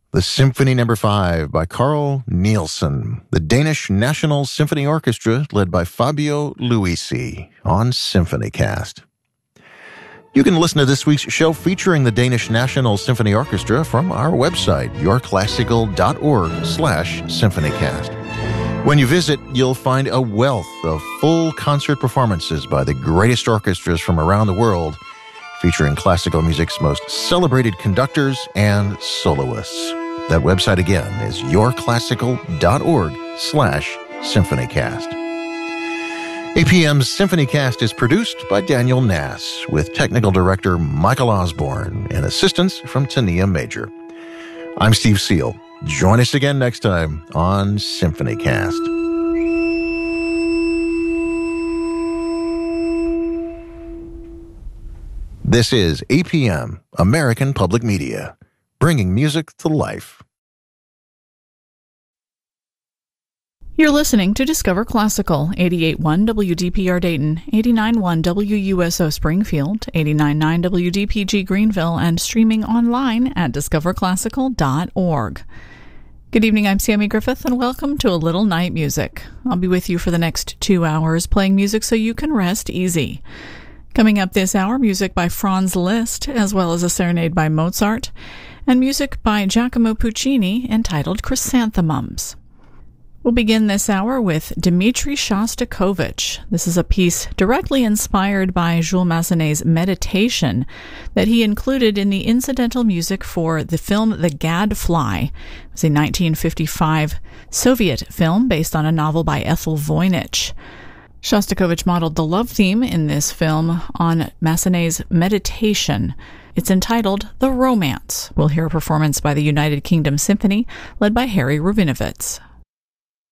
the Symphony No. 5 by Carl Nielsen, the Danish National Symphony Orchestra led by Fabio Luisi on SymphonyCast. You can listen to this week's show featuring the Danish National Symphony Orchestra from our website, yourclassical.org/symphonycast. When you visit, you'll find a wealth of full concert performances by the greatest orchestras from around the world, featuring classical music's most celebrated conductors and soloists. That website again is yourclassical.org/symphonycast. APM's SymphonyCast is produced by Daniel Nass, with technical director Michael Osborne and assistance from Tania Major. I'm Steve Seal. Join us again next time on SymphonyCast. This is APM, American Public Media, bringing music to life. You're listening to Discover Classical, 88.1 WDPR Dayton, 89.1 WUSO Springfield, 89.9 WDPG Greenville, and streaming online at discoverclassical.org. Good evening, I'm Sammy Griffith, and welcome to A Little Night Music. I'll be with you for the next 2 hours, playing music so you can rest easy. Coming up this hour, music by Franz Liszt, as well as a serenade by Mozart, and music by Giacomo Puccini entitled Chrysanthemums. We'll begin this hour with Dmitri Shostakovich. This is a piece directly inspired by Jules Massenet's Meditation that he included in the incidental music for the film The Gadfly. It was a 1955 Soviet film based on a novel by Ethel Voynich. Shostakovich modeled the love theme in this film on Massenet's Meditation. It's entitled The Romance. We'll hear a performance by the United Kingdom Symphony, led by Harry Rubinovitz.